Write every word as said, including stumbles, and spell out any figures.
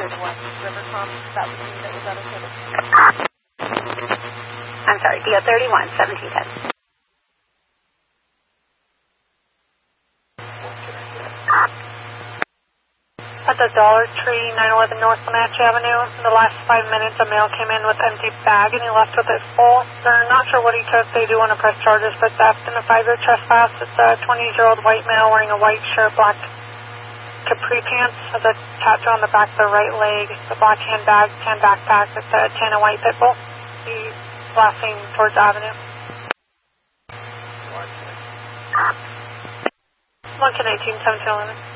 thirty-one, Rivercom, that was me that was out of service. I'm sorry, D O thirty-one, seventeen ten. At the Dollar Tree, nine eleven North Wenatchee Avenue, in the last five minutes, a male came in with an empty bag and he left with it full. They're not sure what he took. They do want to press charges for theft and a five-year trespass. It's a twenty-year-old white male wearing a white shirt, black capri pants, has a tattoo on the back of the right leg, a black handbag, tan backpack. It's a tan and white pit bull. He's flashing towards the avenue. one to nineteen, seventeen eleven.